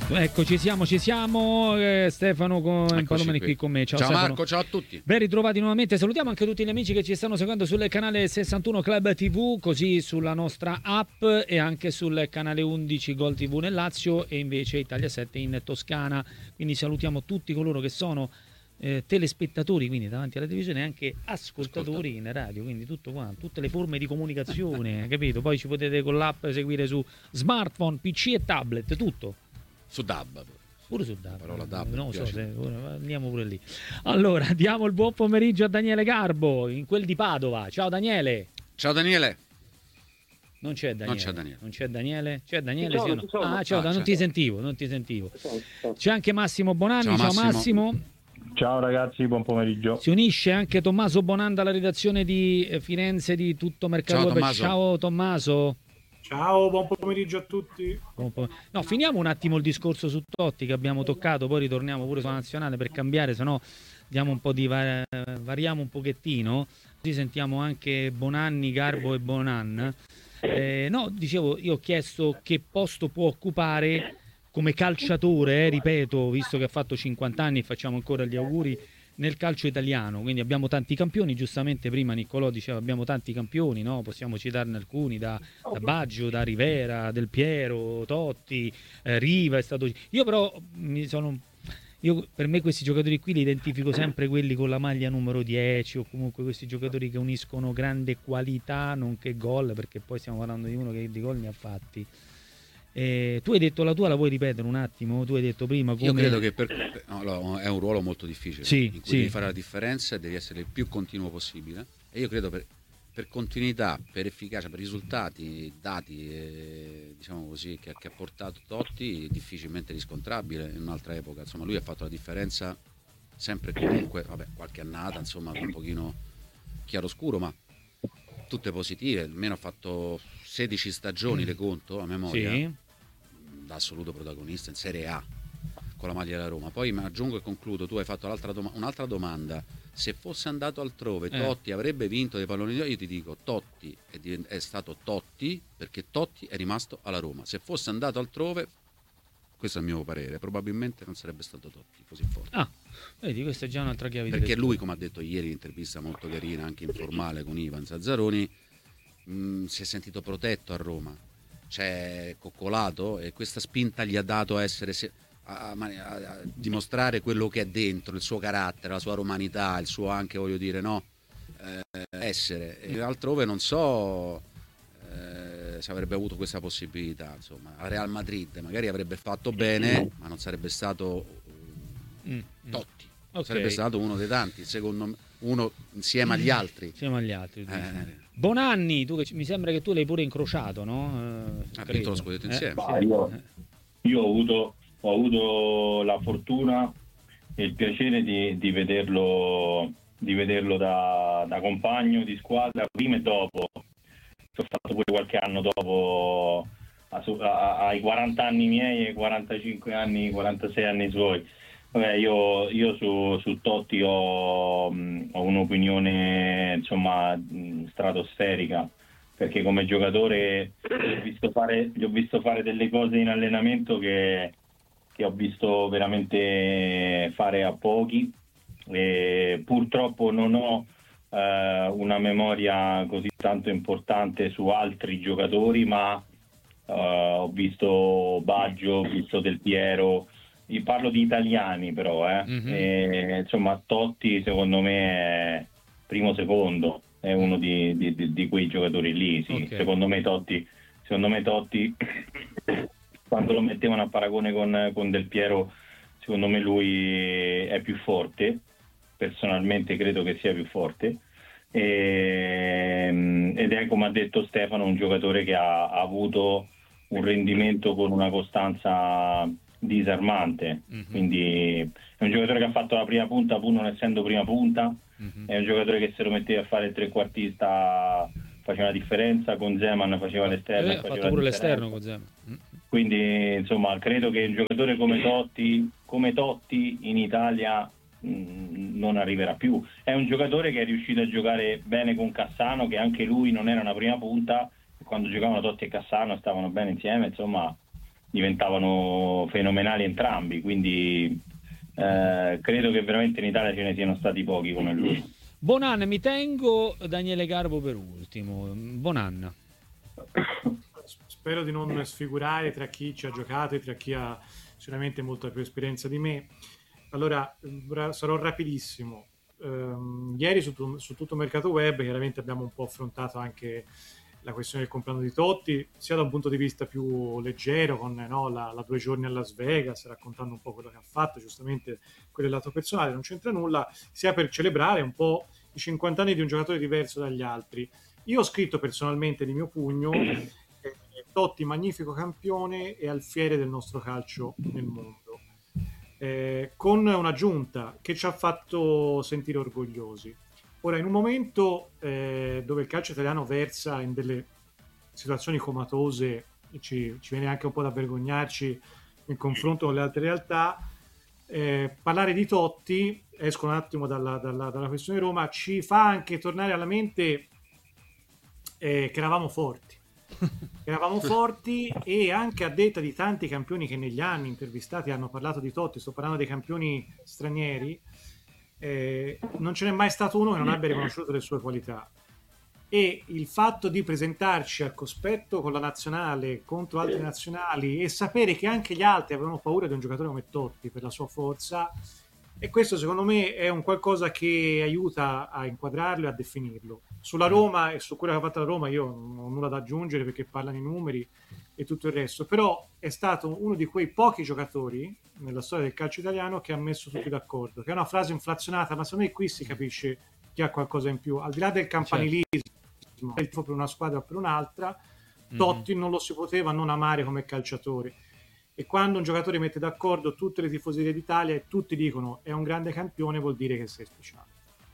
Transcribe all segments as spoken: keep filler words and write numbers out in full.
Ecco, ci siamo, ci siamo. Eh, Stefano con Palomeni qui. qui con me. Ciao, ciao Stefano. Marco, ciao a tutti. Ben ritrovati nuovamente. Salutiamo anche tutti gli amici che ci stanno seguendo sul canale sessantuno Club tivù, così sulla nostra app e anche sul canale undici Gol tivù nel Lazio e invece Italia sette in Toscana. Quindi salutiamo tutti coloro che sono eh, telespettatori, quindi davanti alla televisione, e anche ascoltatori Ascolta. in radio, quindi tutto qua, tutte le forme di comunicazione, capito? Poi ci potete con l'app seguire su smartphone, P C e tablet, tutto. Su D A B. Pure su D A B. Parola D A B, non so se andiamo pure lì. Allora, diamo il buon pomeriggio a Daniele Garbo, in quel di Padova. Ciao Daniele. Ciao Daniele. Non c'è Daniele. Non c'è Daniele. Non c'è Daniele? C'è Daniele? Sono, sì, no? sono. Ah, ciao, Ah, non c'è. ti sentivo, non ti sentivo. C'è anche Massimo Bonanni. Ciao, Ciao, Massimo. Massimo. Ciao ragazzi, buon pomeriggio. Si unisce anche Tommaso Bonanda alla redazione di Firenze di Tutto Mercato Ciao, Web. Tommaso. Ciao Tommaso. Ciao, buon pomeriggio a tutti. No, finiamo un attimo il discorso su Totti che abbiamo toccato, poi ritorniamo pure sulla nazionale per cambiare, se no diamo un po' di va- variamo un pochettino, così sentiamo anche Bonanni, Garbo e Bonan. Eh, no, dicevo, io ho chiesto che posto può occupare come calciatore, eh, ripeto, visto che ha fatto cinquanta anni e facciamo ancora gli auguri, nel calcio italiano. Quindi abbiamo tanti campioni, giustamente prima Niccolò diceva abbiamo tanti campioni, no? Possiamo citarne alcuni, da, da Baggio, da Rivera, Del Piero, Totti, eh, Riva è stato... Io però mi sono... Io, per me questi giocatori qui li identifico sempre quelli con la maglia numero dieci, o comunque questi giocatori che uniscono grande qualità nonché gol, perché poi stiamo parlando di uno che di gol ne ha fatti. Eh, tu hai detto la tua, la vuoi ripetere un attimo? Tu hai detto prima come... Io credo che per, no, è un ruolo molto difficile, sì, in cui sì. devi fare la differenza e devi essere il più continuo possibile, e io credo per, per continuità, per efficacia, per risultati, dati, eh, diciamo così, che, che ha portato Totti, difficilmente riscontrabile in un'altra epoca. Insomma, lui ha fatto la differenza sempre e comunque, vabbè, qualche annata, insomma, un pochino chiaroscuro, ma tutte positive. Almeno ha fatto sedici stagioni, le conto a memoria, Sì. da assoluto protagonista in Serie A con la maglia della Roma. Poi mi aggiungo e concludo, tu hai fatto l'altra doma- un'altra domanda: se fosse andato altrove Eh. Totti avrebbe vinto dei palloni d'oro? Io ti dico, Totti è, divent- è stato Totti perché Totti è rimasto alla Roma. Se fosse andato altrove, questo è il mio parere, probabilmente non sarebbe stato Totti così forte. Ah, vedi, questa è già un'altra chiave di Perché lettura. lui, come ha detto ieri in intervista molto carina, anche informale con Ivan Zazzaroni, mh, si è sentito protetto a Roma, c'è coccolato, e questa spinta gli ha dato a essere se- a, a- a dimostrare quello che è dentro, il suo carattere, la sua romanità, il suo anche, voglio dire, no, eh, essere. E altrove non so eh, se avrebbe avuto questa possibilità, insomma. A Real Madrid magari avrebbe fatto bene, ma non sarebbe stato eh, Mm, mm. Totti. Ok. Sarebbe stato uno dei tanti, secondo me, uno insieme agli altri. Insieme agli altri. tu Eh. dici. Bonanni, tu che ci- mi sembra che tu l'hai pure incrociato, no? Eh, Ha credo. vinto lo scudetto insieme. Ah, io, Eh. io ho avuto, ho avuto la fortuna e il piacere di, di vederlo, di vederlo da, da compagno di squadra prima e dopo. Sono stato pure qualche anno dopo, a- a- ai quaranta anni miei, ai quarantacinque anni, quarantasei anni suoi. Vabbè, io, io su, su Totti ho, mh, ho un'opinione, insomma, mh, stratosferica, perché come giocatore gli ho visto fare, gli ho visto fare delle cose in allenamento che, che ho visto veramente fare a pochi, e purtroppo non ho eh, una memoria così tanto importante su altri giocatori, ma eh, ho visto Baggio, ho visto Del Piero. Io parlo di italiani però, eh. Mhm. E, insomma, Totti secondo me è primo secondo, è uno di, di- di- di quei giocatori lì, sì. Ok. Secondo me Totti, secondo me Totti quando lo mettevano a paragone con, con Del Piero, secondo me lui è più forte, personalmente credo che sia più forte. E, ed è, come ha detto Stefano, un giocatore che ha, ha avuto un rendimento con una costanza disarmante. Mhm. Quindi è un giocatore che ha fatto la prima punta pur non essendo prima punta, Mhm. è un giocatore che se lo metteva a fare il trequartista faceva la differenza, con Zeman faceva l'esterno, Eh, ha faceva fatto la pure differenza. l'esterno con Zeman. Mm. Quindi insomma credo che un giocatore come Totti, come Totti in Italia mh, non arriverà più. È un giocatore che è riuscito a giocare bene con Cassano, che anche lui non era una prima punta, e quando giocavano Totti e Cassano stavano bene insieme, insomma diventavano fenomenali entrambi, quindi eh, credo che veramente in Italia ce ne siano stati pochi come lui. Bonan, mi tengo Daniele Garbo per ultimo. Bonan. Spero di non sfigurare tra chi ci ha giocato e tra chi ha sicuramente molta più esperienza di me. Allora, sarò rapidissimo. Um, ieri su, tu, su tutto il mercato web chiaramente abbiamo un po' affrontato anche la questione del compleanno di Totti, sia da un punto di vista più leggero, con no, la, la due giorni a Las Vegas, raccontando un po' quello che ha fatto, giustamente quello del lato personale, non c'entra nulla, sia per celebrare un po' i cinquanta anni di un giocatore diverso dagli altri. Io ho scritto personalmente di mio pugno eh, Totti magnifico campione e alfiere del nostro calcio nel mondo. Eh, con un'aggiunta che ci ha fatto sentire orgogliosi. Ora, in un momento eh, dove il calcio italiano versa in delle situazioni comatose e ci, ci viene anche un po' da vergognarci in confronto con le altre realtà, eh, parlare di Totti, esco un attimo dalla, dalla, dalla questione Roma, ci fa anche tornare alla mente eh, che eravamo forti. Eravamo forti e anche a detta di tanti campioni che negli anni intervistati hanno parlato di Totti, sto parlando dei campioni stranieri, eh, non ce n'è mai stato uno che non abbia riconosciuto le sue qualità, e il fatto di presentarci al cospetto con la nazionale contro altre nazionali e sapere che anche gli altri avevano paura di un giocatore come Totti per la sua forza, e questo secondo me è un qualcosa che aiuta a inquadrarlo e a definirlo. Sulla Roma e su quello che ha fatto la Roma io non ho nulla da aggiungere perché parlano i numeri e tutto il resto, però è stato uno di quei pochi giocatori nella storia del calcio italiano che ha messo tutti d'accordo, che è una frase inflazionata, ma secondo me qui si capisce chi ha qualcosa in più, al di là del campanilismo, certo, il tipo per una squadra o per un'altra, Totti mm-hmm. non lo si poteva non amare come calciatore. E quando un giocatore mette d'accordo tutte le tifoserie d'Italia e tutti dicono è un grande campione, vuol dire che sei speciale.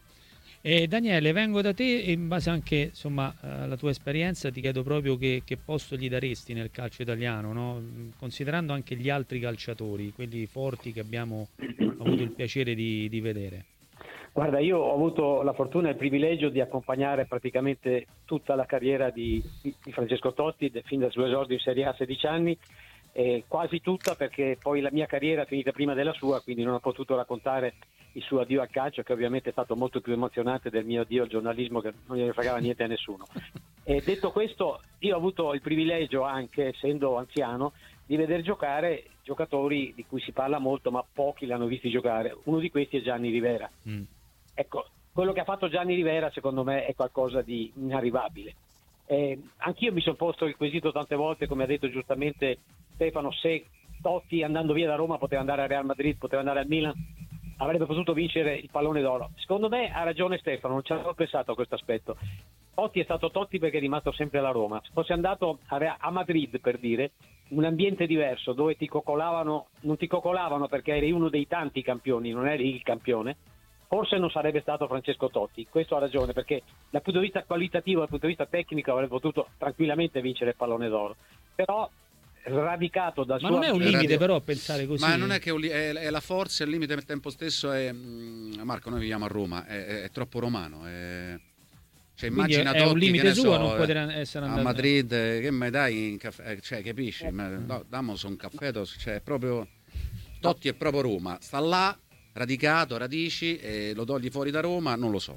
E Daniele, vengo da te e in base anche insomma alla tua esperienza ti chiedo proprio che, che posto gli daresti nel calcio italiano, no? Considerando anche gli altri calciatori, quelli forti che abbiamo avuto il piacere di, di vedere. Guarda, io ho avuto la fortuna e il privilegio di accompagnare praticamente tutta la carriera di, di Francesco Totti fin dal suo esordio in Serie A a sedici anni, eh, quasi tutta, perché poi la mia carriera è finita prima della sua, quindi non ho potuto raccontare il suo addio al calcio, che ovviamente è stato molto più emozionante del mio addio al giornalismo, che non gliene fregava niente a nessuno. E detto questo, io ho avuto il privilegio, anche essendo anziano, di vedere giocare giocatori di cui si parla molto ma pochi l'hanno visti giocare. Uno di questi è Gianni Rivera. Mm. Ecco, quello che ha fatto Gianni Rivera secondo me è qualcosa di inarrivabile. Eh, anch'io mi sono posto il quesito tante volte, come ha detto giustamente Stefano, se Totti andando via da Roma poteva andare al Real Madrid, poteva andare al Milan, avrebbe potuto vincere il pallone d'oro. Secondo me ha ragione Stefano, non ci avevo pensato a questo aspetto. Totti è stato Totti perché è rimasto sempre alla Roma. Se fosse andato a Madrid, per dire, un ambiente diverso dove ti coccolavano, non ti coccolavano perché eri uno dei tanti campioni, non eri il campione, forse non sarebbe stato Francesco Totti. Questo ha ragione, perché dal punto di vista qualitativo, dal punto di vista tecnico avrebbe potuto tranquillamente vincere il pallone d'oro. Però radicato dal ma suo non è un limite radio... però pensare così, ma non è che è, è la forza, il limite al tempo stesso è Marco, noi viviamo a Roma, è, è, è troppo romano, è... cioè immagina è un Totti, limite che ne suo so, non poter essere andato a Madrid, che mi dai in caffè, cioè capisci, eh. ma, damos un caffè, cioè è proprio Totti è proprio Roma, sta là radicato, radici, e lo togli fuori da Roma, non lo so.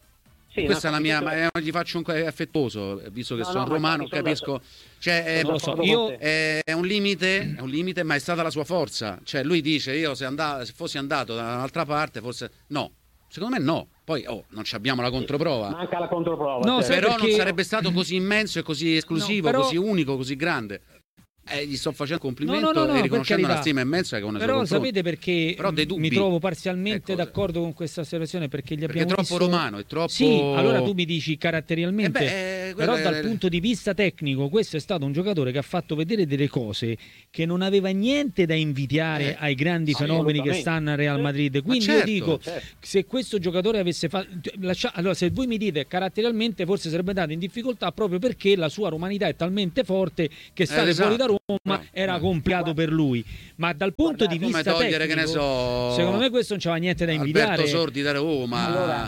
Sì, questa no, è la mia, ma è, gli faccio un è affettuoso, visto che no, sono no, romano, capisco. Da... Cioè, è, non lo so, io... è, è un limite, è un limite, ma è stata la sua forza. Cioè, lui dice: io se, andato, se fossi andato da un'altra parte, forse no. Secondo me no. Poi oh, non abbiamo la controprova. Manca la controprova. No, cioè. Però perché... non sarebbe stato così immenso e così esclusivo, no, però... così unico, così grande. Eh, gli sto facendo complimento no, no, no, e riconoscendo per una stima immensa che una però sapete perché però mi trovo parzialmente d'accordo con questa osservazione, perché gli abbiamo perché è troppo visto... romano, è troppo... Sì, allora tu mi dici caratterialmente, eh beh, eh, però dal è... punto di vista tecnico questo è stato un giocatore che ha fatto vedere delle cose che non aveva niente da invidiare eh, ai grandi fenomeni che stanno a Real Madrid, quindi certo, io dico certo. Se questo giocatore avesse fatto lascia... allora se voi mi dite caratterialmente forse sarebbe andato in difficoltà proprio perché la sua romanità è talmente forte che stare eh, esatto. fuori da Roma no. era complicato per lui, ma dal punto Guardate, di vista togliere, tecnico, che ne so, secondo me questo non c'aveva niente da invidiare. Alberto Sordi da Roma, allora,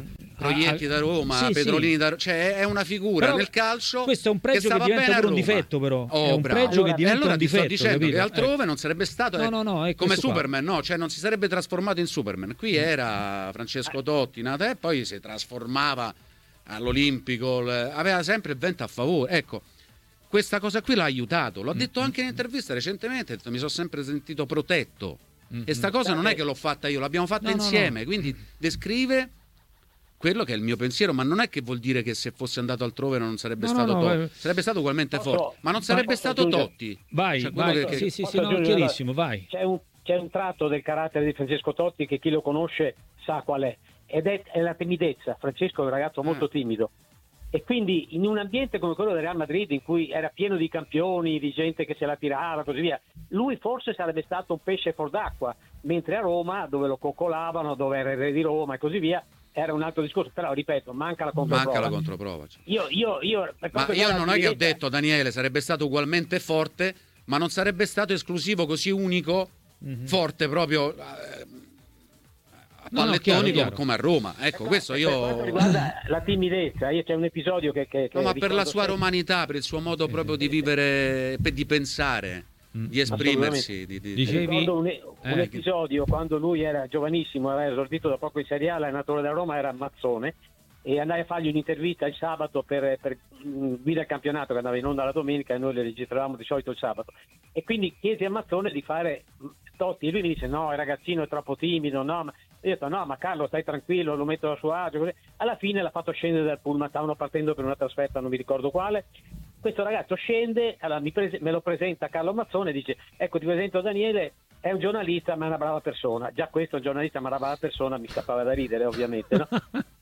Proietti ah, da Roma, sì, Petrolini sì. da Roma, cioè è una figura Però nel calcio. questo è un pregio che, che diventa bene pure un Roma. difetto, però Oh, è un bravo. pregio Allora, che diventa e allora un ti sto difetto, dicendo capito? che altrove Eh. non sarebbe stato no, no, no, è come Superman, Superman, no, cioè non si sarebbe trasformato in Superman. Qui era Francesco Totti, nato, e poi si trasformava all'Olimpico, aveva sempre il vento a favore. Ecco, questa cosa qui l'ha aiutato. L'ho detto anche in intervista recentemente, mi sono sempre sentito protetto. Mm-hmm. E sta cosa non è che l'ho fatta io, l'abbiamo fatta no, insieme, no, no. quindi descrive quello che è il mio pensiero, ma non è che vuol dire che se fosse andato altrove non sarebbe no, stato no, Totti, no, sarebbe stato ugualmente posso, forte, ma non sarebbe stato aggiungere? Totti. Vai, cioè, vai, che... sì, sì, sì, Posso no, chiarissimo, vai. C'è un, c'è un tratto del carattere di Francesco Totti che chi lo conosce sa qual è, ed è, è la timidezza. Francesco è un ragazzo molto eh. timido, e quindi in un ambiente come quello del Real Madrid, in cui era pieno di campioni, di gente che se la tirava, così via, lui forse sarebbe stato un pesce fuor d'acqua, mentre a Roma, dove lo coccolavano, dove era il re di Roma e così via, era un altro discorso. Però ripeto, manca la controprova. Manca la controprova. Cioè. Io, io, io, ma io non è che ho detto, Daniele, sarebbe stato ugualmente forte, ma non sarebbe stato esclusivo, così unico, mm-hmm. forte proprio... Eh, No, pallettoni no, chiaro, come, chiaro. come a Roma, ecco, questo io... Per quanto riguarda la timidezza, io c'è un episodio che... che, che no, ma per la sua sempre. romanità, per il suo modo proprio di vivere, di pensare, mm. di esprimersi. Di, di... Dicevi... Ricordo un, un eh, episodio quando lui era giovanissimo, aveva esordito da poco in Serie A, l'allenatore della Roma era Mazzone, e andai a fargli un'intervista il sabato per, per guida il campionato che andava in onda la domenica, e noi le registravamo di solito il sabato, e quindi chiesi a Mazzone di fare Totti, e lui mi disse no, il ragazzino è troppo timido, no, ma... Io ho detto no, ma Carlo stai tranquillo, lo metto a suo agio, così. Alla fine l'ha fatto scendere dal pullman, stavano partendo per una trasferta, non mi ricordo quale. Questo ragazzo scende, allora mi prese, me lo presenta Carlo Mazzone e dice ecco ti presento Daniele, è un giornalista ma è una brava persona. Già questo è un giornalista ma è una brava persona, mi scappava da ridere ovviamente, no?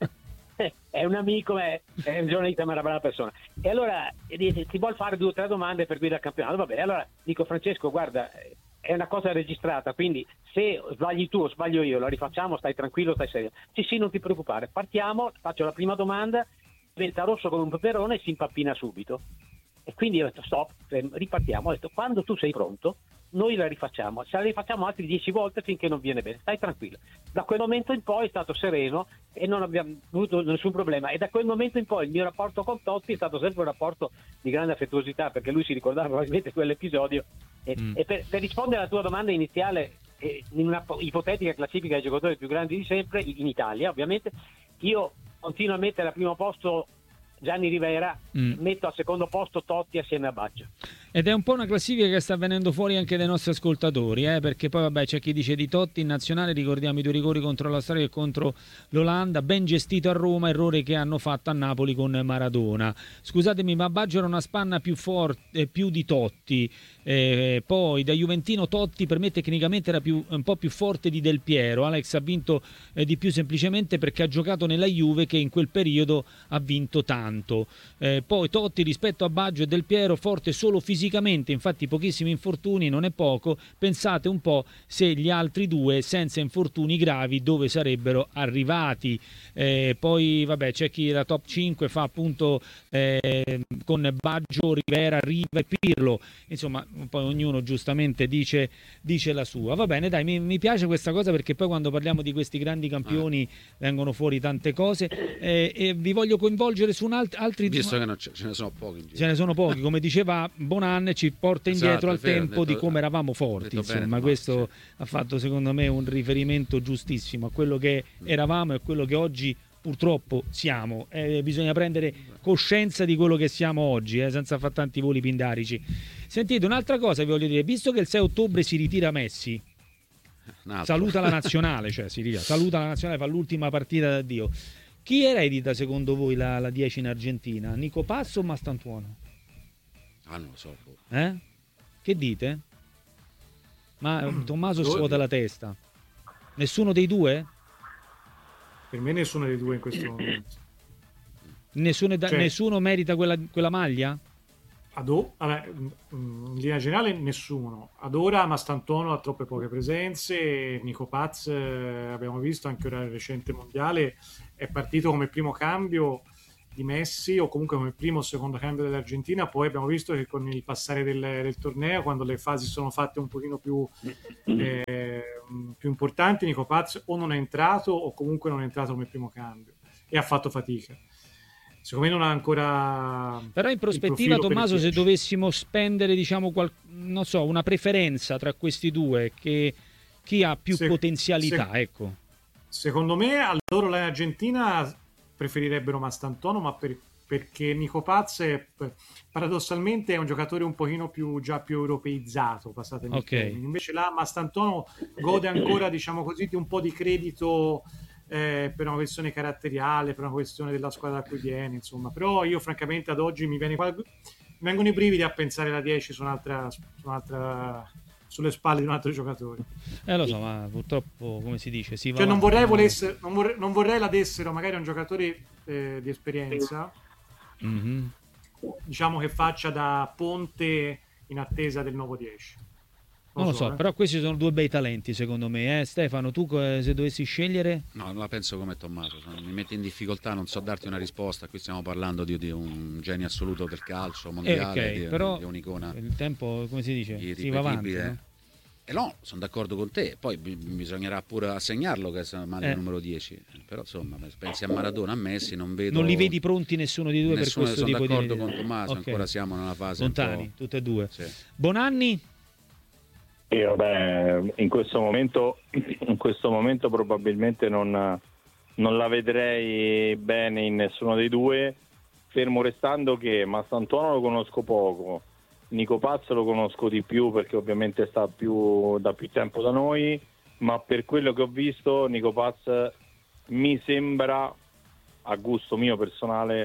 È un amico, è, è un giornalista ma è una brava persona. E allora dice, ti vuol fare due o tre domande per guidare il campionato? Va bene, allora dico Francesco guarda, è una cosa registrata, quindi se sbagli tu o sbaglio io la rifacciamo, stai tranquillo, stai serio. Sì sì, non ti preoccupare, partiamo, faccio la prima domanda, diventa rosso come un peperone e si impappina subito. E quindi ho detto stop, ripartiamo. Ho detto quando tu sei pronto noi la rifacciamo, ce la rifacciamo altri dieci volte finché non viene bene, stai tranquillo. Da quel momento in poi è stato sereno e non abbiamo avuto nessun problema, e da quel momento in poi il mio rapporto con Totti è stato sempre un rapporto di grande affettuosità, perché lui si ricordava probabilmente quell'episodio. E, mm. e per, per rispondere alla tua domanda iniziale, eh, in una ipotetica classifica dei giocatori più grandi di sempre in Italia ovviamente, io continuo a mettere al primo posto Gianni Rivera, mm. metto al secondo posto Totti assieme a Baggio. Ed è un po' una classifica che sta venendo fuori anche dai nostri ascoltatori, eh? Perché poi vabbè c'è chi dice di Totti in nazionale, ricordiamo i due rigori contro l'Australia e contro l'Olanda, ben gestito a Roma, errore che hanno fatto a Napoli con Maradona. Scusatemi, ma Baggio era una spanna più forte, più di Totti, eh, poi da Juventino Totti per me tecnicamente era più, un po' più forte di Del Piero. Alex ha vinto eh, di più semplicemente perché ha giocato nella Juve che in quel periodo ha vinto tanto. Eh, poi Totti rispetto a Baggio e Del Piero forte solo fisicamente, infatti pochissimi infortuni, non è poco. Pensate un po' se gli altri due senza infortuni gravi dove sarebbero arrivati. Eh, poi vabbè c'è chi la top cinque fa appunto eh, con Baggio, Rivera, Riva e Pirlo, insomma poi ognuno giustamente dice, dice la sua. Va bene, dai, mi, mi piace questa cosa perché poi quando parliamo di questi grandi campioni ah. vengono fuori tante cose, eh, e vi voglio coinvolgere su un alt- altri visto che non ce ne sono pochi in giro. Ce ne sono pochi, come diceva Bonan, ci porta indietro esatto, al vero, tempo detto, di come eravamo forti, insomma bene, questo no, sì. ha fatto secondo me un riferimento giustissimo a quello che eravamo e quello che oggi purtroppo siamo. Eh, bisogna prendere coscienza di quello che siamo oggi, eh, senza fare tanti voli pindarici. Sentite, un'altra cosa vi voglio dire, visto che il sei ottobre si ritira Messi, saluta la nazionale, cioè si ritira, saluta la nazionale, fa l'ultima partita d'addio, chi eredita secondo voi la, la dieci in Argentina? Nico Passo o Mastantuono? Ah, non lo so. Eh? Che dite? Ma mm. Tommaso scuote la testa. Nessuno dei due? Per me nessuno dei due in questo momento. Nessuno, da, cioè, nessuno merita quella, quella maglia? Ad o, vabbè, in linea generale nessuno. Ad ora Mastantuono ha troppe poche presenze. Nico Paz, eh, abbiamo visto anche ora nel recente mondiale, è partito come primo cambio di Messi o comunque come primo o secondo cambio dell'Argentina. Poi abbiamo visto che con il passare del, del torneo, quando le fasi sono fatte un pochino più, eh, più importanti, Nico Paz o non è entrato o comunque non è entrato come primo cambio. e ha fatto fatica. Secondo me non ha ancora. Però in prospettiva, Tommaso, se dieci. dovessimo spendere, diciamo, qual... non so, una preferenza tra questi due, che chi ha più se, potenzialità, se, ecco. Secondo me, a loro la Argentina preferirebbero Mastantuono, ma per, perché Nico Paz è, paradossalmente è un giocatore un pochino più già più europeizzato, passatemi il termine. Invece là Mastantuono gode ancora, diciamo così, di un po' di credito eh, per una questione caratteriale, per una questione della squadra da cui viene, insomma. Però io francamente ad oggi mi, viene, mi vengono i brividi a pensare la dieci su un'altra, su un'altra sulle spalle di un altro giocatore. Eh lo so, ma purtroppo, come si dice, si va cioè non avanti, vorrei no? volesse, non vorrei, non vorrei la dessero magari a un giocatore eh, di esperienza, mm-hmm. diciamo che faccia da ponte in attesa del nuovo dieci. Non, non lo so, eh. però questi sono due bei talenti secondo me. Eh? Stefano, tu se dovessi scegliere? No, non la penso come Tommaso, mi metti in difficoltà, non so darti una risposta. Qui stiamo parlando di, di un genio assoluto del calcio mondiale, eh, okay, di, però di un'icona. Il tempo, come si dice, si va avanti, no? E no, sono d'accordo con te. Poi b- bisognerà pure assegnarlo che è il eh. numero dieci. Però insomma, pensi a Maradona, a Messi, non vedo. Non li vedi pronti nessuno di due nessuno, per questo tipo di. Sono d'accordo con Tommaso, okay. Ancora siamo nella fase lontani, un po'... tutte e due. Sì. Bonanni? Io beh, in questo momento, in questo momento probabilmente non, non la vedrei bene in nessuno dei due, fermo restando che Mastantuono lo conosco poco, Nico Paz lo conosco di più perché ovviamente sta più da più tempo da noi, ma per quello che ho visto Nico Paz mi sembra, a gusto mio personale,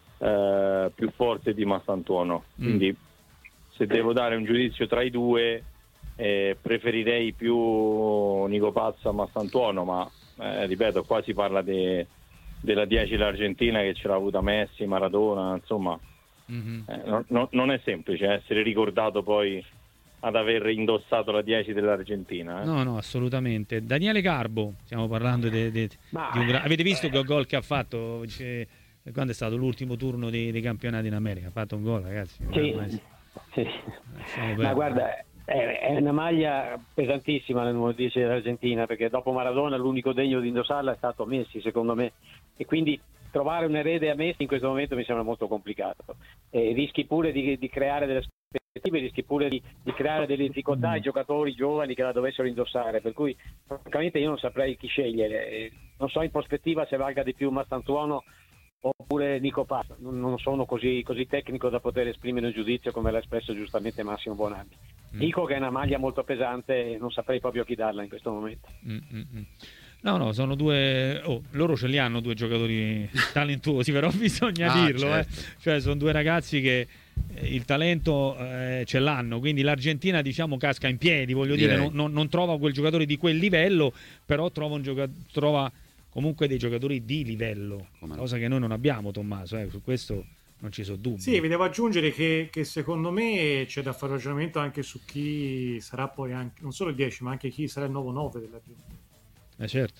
eh, più forte di Mastantuono. Mm. Quindi se devo dare un giudizio tra i due, Eh, preferirei più Nico Paz a Mastantuono, ma eh, ripeto, qua si parla de, della dieci l'Argentina che ce l'ha avuta Messi, Maradona, insomma mm-hmm. eh, no, no, non è semplice essere ricordato poi ad aver indossato la dieci dell'Argentina. Eh. No, no, assolutamente. Daniele Garbo, stiamo parlando de, de, ma... di un gra... Avete visto che gol che ha fatto? Cioè, quando è stato l'ultimo turno dei, dei campionati in America? Ha fatto un gol, ragazzi. Sì, sì. Ma guarda, è una maglia pesantissima nel numero dieci dell'Argentina, perché dopo Maradona l'unico degno di indossarla è stato Messi, secondo me, e quindi trovare un erede a Messi in questo momento mi sembra molto complicato. E rischi pure di, di creare delle aspettative, rischi pure di, di creare delle difficoltà ai giocatori giovani che la dovessero indossare, per cui francamente io non saprei chi scegliere. Non so in prospettiva se valga di più Mastantuono oppure Nico Paz, non sono così, così tecnico da poter esprimere un giudizio come l'ha espresso giustamente Massimo Bonanni. Mm. Dico che è una maglia molto pesante e non saprei proprio chi darla in questo momento. Mm-mm. No, no, sono due... Oh, loro ce li hanno due giocatori talentuosi, però bisogna ah, dirlo. Certo. Eh. Cioè, sono due ragazzi che eh, il talento eh, ce l'hanno, quindi l'Argentina, diciamo, casca in piedi, voglio Direi. dire, non, non, non trova quel giocatore di quel livello, però trova un giocatore... Trova comunque dei giocatori di livello, Come cosa no? che noi non abbiamo, Tommaso, eh, su questo non ci sono dubbi. Sì, vi devo aggiungere che, che secondo me c'è da fare un ragionamento anche su chi sarà poi anche, non solo il dieci, ma anche chi sarà il nuovo nove dell'Argentina. Eh certo.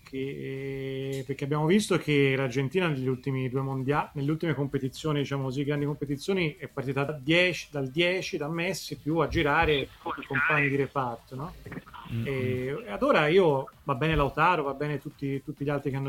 Perché, perché abbiamo visto che l'Argentina negli ultimi due mondiali, nelle ultime competizioni, diciamo così, grandi competizioni, è partita da dieci, dal dieci, da Messi, più a girare i compagni di reparto, no? Mm-hmm. E, e ad ora io, va bene Lautaro, va bene tutti, tutti gli altri che hanno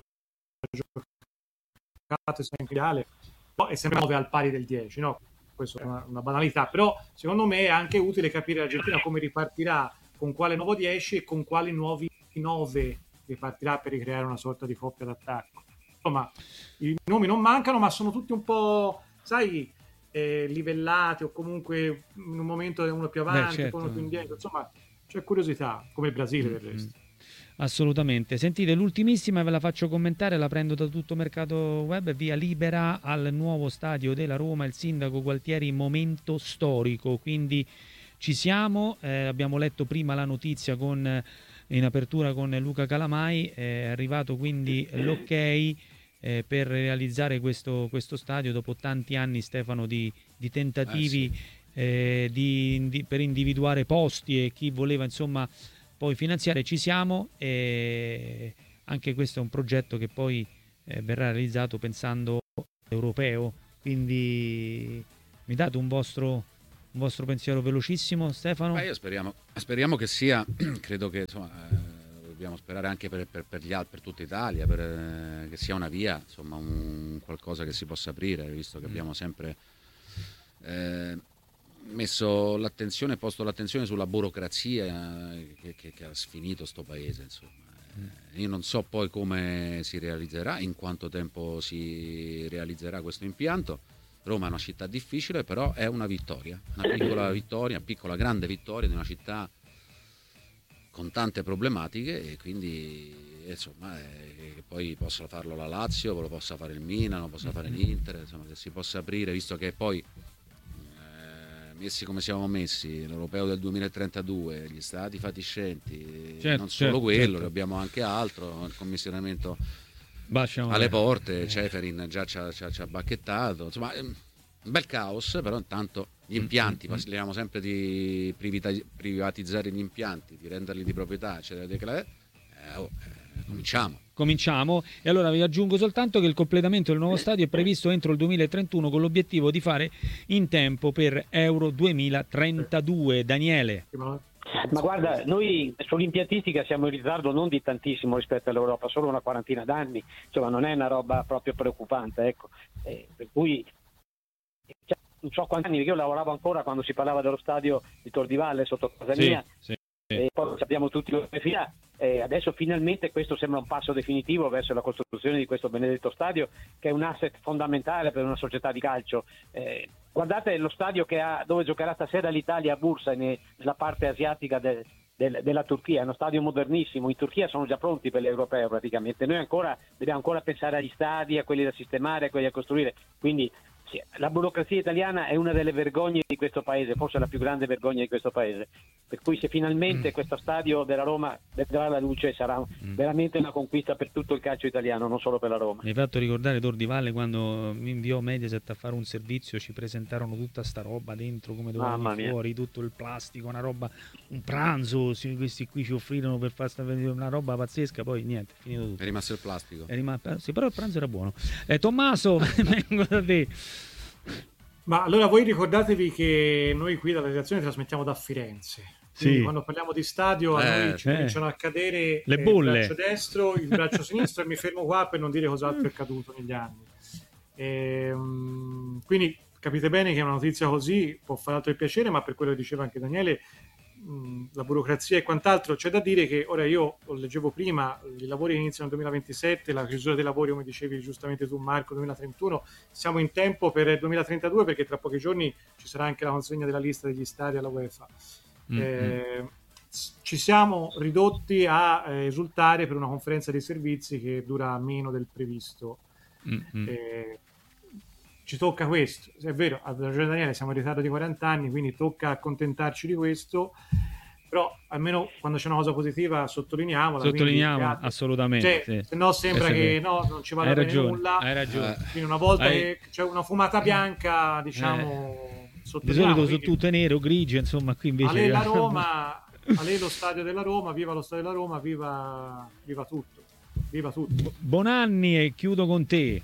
giocato e sono in finale, no, è sempre nove al pari del dieci, no? Questa è una, una banalità, però secondo me è anche utile capire l'Argentina come ripartirà, con quale nuovo dieci e con quali nuovi nove ripartirà per ricreare una sorta di coppia d'attacco. Insomma, i nomi non mancano, ma sono tutti un po', sai, eh, livellati, o comunque in un momento uno più avanti, Beh, certo. poi uno più indietro. Insomma, c'è curiosità, come il Brasile del resto. Mm-hmm. Assolutamente. Sentite, l'ultimissima ve la faccio commentare, la prendo da Tutto Mercato Web, via libera al nuovo stadio della Roma, il sindaco Gualtieri, momento storico, quindi ci siamo, eh, abbiamo letto prima la notizia con in apertura con Luca Calamai, è arrivato quindi l'ok eh, per realizzare questo, questo stadio dopo tanti anni, Stefano, di, di tentativi eh sì. eh, di, di, per individuare posti e chi voleva insomma poi finanziare. Ci siamo, e anche questo è un progetto che poi eh, verrà realizzato pensando europeo, quindi mi date un vostro un vostro pensiero velocissimo, Stefano? Beh, io speriamo, speriamo che sia, credo che insomma, eh, dobbiamo sperare anche per, per, per gli altri, per tutta Italia, per, eh, che sia una via, insomma un, qualcosa che si possa aprire, visto che abbiamo sempre eh, messo l'attenzione, posto l'attenzione sulla burocrazia eh, che, che, che ha sfinito sto paese, insomma. Eh, io non so poi come si realizzerà, in quanto tempo si realizzerà questo impianto. Roma è una città difficile, però è una vittoria, una piccola vittoria, una piccola grande vittoria di una città con tante problematiche, e quindi insomma eh, che poi possa farlo la Lazio, lo possa fare il Milan, lo possa fare l'Inter, insomma che si possa aprire, visto che poi eh, messi come siamo messi, l'Europeo del duemilatrentadue, gli stati fatiscenti, certo, non solo certo, quello, certo. abbiamo anche altro, il commissionamento Baciamo alle eh. porte, Ceferin già ci ha, ci ha, ci ha bacchettato, insomma un bel caos, però intanto gli impianti, Mm-hmm. parliamo sempre di privatizzare gli impianti, di renderli di proprietà, eccetera, eccetera. Eh, oh, eh, cominciamo. Cominciamo, e allora vi aggiungo soltanto che il completamento del nuovo stadio è previsto entro il duemilatrentuno, con l'obiettivo di fare in tempo per Euro duemilatrentadue. Daniele. Ma guarda, noi sull'impiantistica siamo in ritardo non di tantissimo rispetto all'Europa, solo una quarantina d'anni, insomma non è una roba proprio preoccupante, ecco. Eh, per cui cioè, non so quanti anni, io lavoravo ancora quando si parlava dello stadio di Tor di Valle sotto casa Sì, mia, sì. e poi sappiamo tutti lo che fila. Eh, adesso finalmente questo sembra un passo definitivo verso la costruzione di questo benedetto stadio, che è un asset fondamentale per una società di calcio. Eh, guardate lo stadio che ha, dove giocherà stasera l'Italia a Bursa, nella parte asiatica del, del, della Turchia, è uno stadio modernissimo. In Turchia sono già pronti per l'Europeo praticamente, noi ancora dobbiamo ancora pensare agli stadi, a quelli da sistemare, a quelli da costruire, quindi sì, la burocrazia italiana è una delle vergogne di questo paese, forse la più grande vergogna di questo paese, per cui se finalmente mm. questo stadio della Roma vedrà la luce sarà mm. veramente una conquista per tutto il calcio italiano, non solo per la Roma. Mi hai fatto ricordare Tor di Valle, quando mi inviò Mediaset a fare un servizio, ci presentarono tutta sta roba dentro, come doveva venire fuori, tutto il plastico, una roba, un pranzo, questi qui ci offrirono per far stare una roba pazzesca, poi niente, è finito tutto. È rimasto il plastico. È rimasto, sì, però il pranzo era buono. Eh, Tommaso, vengo da te. Ma allora voi ricordatevi che noi qui dalla redazione trasmettiamo da Firenze. Quindi sì. quando parliamo di stadio a eh, noi ci eh. cominciano a cadere le eh, bolle. il braccio destro, il braccio sinistro, e mi fermo qua per non dire cos'altro è accaduto negli anni. E, um, quindi capite bene che una notizia così può fare altro il piacere, ma per quello che diceva anche Daniele, mh, la burocrazia e quant'altro, c'è da dire che ora io lo leggevo prima, i lavori iniziano nel duemilaventisette, la chiusura dei lavori, come dicevi giustamente tu Marco, duemilatrentuno, siamo in tempo per il duemilatrentadue, perché tra pochi giorni ci sarà anche la consegna della lista degli stadi alla UEFA. Mm-hmm. Eh, ci siamo ridotti a eh, esultare per una conferenza dei servizi che dura meno del previsto. Mm-hmm. Eh, ci tocca questo, è vero, a ragione Daniele, siamo in ritardo di quaranta anni, quindi tocca accontentarci di questo, però almeno quando c'è una cosa positiva sottolineiamola. Sottolineiamola, quindi, assolutamente. Cioè, sì. se no sembra eh, che no, non ci vada hai bene ragione, nulla. Hai ragione. Quindi una volta hai... che c'è una fumata bianca, diciamo, eh. di solito sono tutte nere o grigie, insomma, qui invece... Ale la Roma, Ale lo stadio della Roma, viva lo stadio della Roma, viva, viva tutto, viva tutto. Bonanni, e chiudo con te.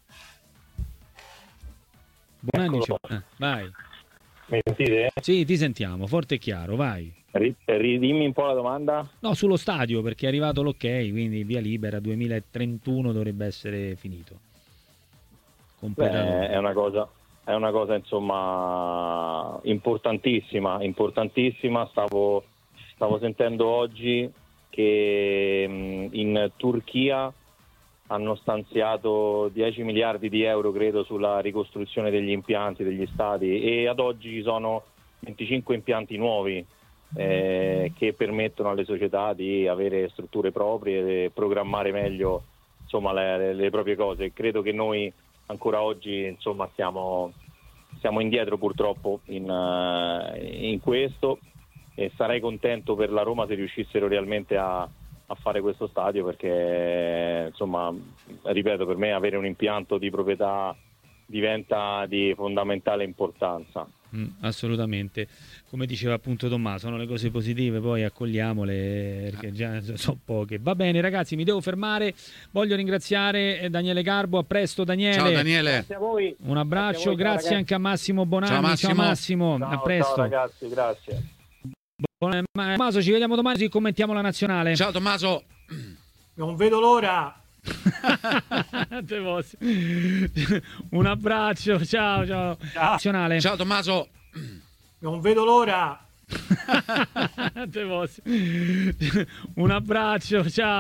Bonanni, eh, vai. Mi sentite? Sì, ti sentiamo, forte e chiaro, vai. Ridimmi un po' la domanda. No, sullo stadio, perché è arrivato l'ok, quindi via libera, duemilatrentuno dovrebbe essere finito. Beh, è una cosa, è una cosa insomma importantissima, importantissima. Stavo, stavo sentendo oggi che in Turchia hanno stanziato dieci miliardi di euro, credo, sulla ricostruzione degli impianti, degli stadi, e ad oggi ci sono venticinque impianti nuovi eh, che permettono alle società di avere strutture proprie e programmare meglio, insomma, le, le proprie cose. Credo che noi ancora oggi, insomma, siamo, siamo indietro purtroppo in, uh, in questo, e sarei contento per la Roma se riuscissero realmente a a fare questo stadio, perché insomma, ripeto, per me avere un impianto di proprietà diventa di fondamentale importanza. Mm, assolutamente, come diceva appunto Tommaso, sono le cose positive, poi accogliamole, perché già sono poche. Va bene ragazzi, mi devo fermare, voglio ringraziare Daniele Garbo, a presto Daniele. Ciao Daniele. Grazie a voi. Un abbraccio, grazie, a voi, grazie anche a Massimo Bonanni. Ciao Massimo, ciao, Massimo. Ciao, a presto. ciao ragazzi, grazie. Buon- Tommaso, ci vediamo domani così commentiamo la nazionale. Ciao Tommaso. Non vedo l'ora. Te posso- Un abbraccio, ciao ciao. Ciao. Nazionale. Ciao Tommaso. Non vedo l'ora. Te posso- Un abbraccio, ciao.